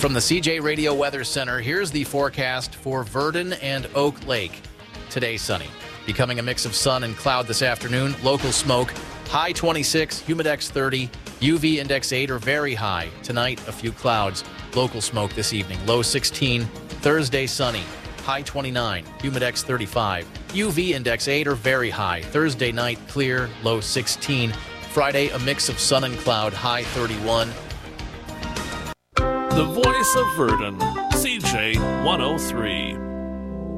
From the CJ Radio Weather Center, here's the forecast for Verdon and Oak Lake. Today, sunny. Becoming a mix of sun and cloud this afternoon. Local smoke. High 26, humidex 30, UV index 8 or very high. Tonight, a few clouds. Local smoke this evening. Low 16. Thursday, sunny. High 29, humidex 35, UV index 8 or very high. Thursday night, clear. Low 16. Friday, a mix of sun and cloud. High 31. The voice of Verdon, CJ 103.